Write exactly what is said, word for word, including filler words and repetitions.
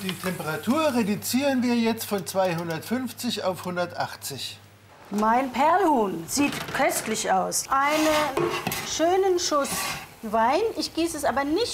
Die Temperatur reduzieren wir jetzt von zweihundertfünfzig auf hundertachtzig. Mein Perlhuhn sieht köstlich aus. Einen schönen Schuss Wein. Ich gieße es aber nicht